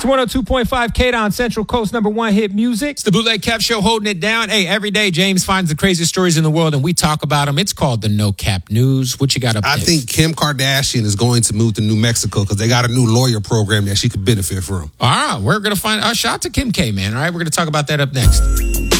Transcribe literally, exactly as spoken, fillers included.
It's one oh two point five K-Don, Central Coast number one hit music. It's the Bootleg Cap Show holding it down. Hey, every day James finds the craziest stories in the world and we talk about them. It's called the No Cap News. What you got up I next? think Kim Kardashian is going to move to New Mexico because they got a new lawyer program that she could benefit from. All right, we're going to find... Uh, shout out to Kim K, man. All right, we're going to talk about that up next.